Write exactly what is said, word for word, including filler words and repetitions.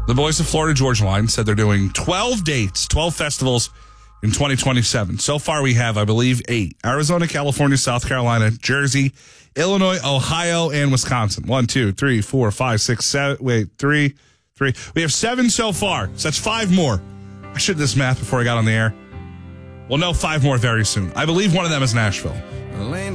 The boys of Florida Georgia Line said they're doing twelve dates, twelve festivals in twenty twenty-seven. So far, we have, I believe, eight. Arizona, California, South Carolina, Jersey, Illinois, Ohio, and Wisconsin. One, two, three, four, five, six, seven. Wait, three, three. We have seven so far. So that's five more. I should have this math before I got on the air. We'll know five more very soon. I believe one of them is Nashville.